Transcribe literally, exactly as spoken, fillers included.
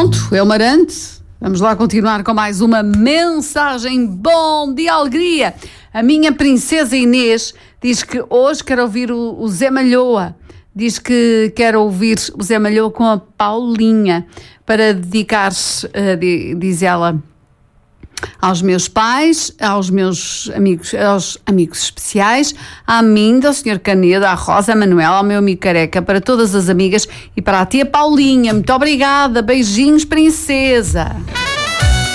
Pronto, Elmarante, vamos lá continuar com mais uma mensagem bom de alegria. A minha princesa Inês diz que hoje quer ouvir o, o Zé Malhoa. Diz que quer ouvir o Zé Malhoa com a Paulinha para dedicar-se, uh, diz ela, aos meus pais, aos meus amigos, aos amigos especiais, à Minda, ao senhor Canedo, à Rosa, à Manuela, ao meu amigo Careca, para todas as amigas e para a tia Paulinha. Muito obrigada, beijinhos, princesa.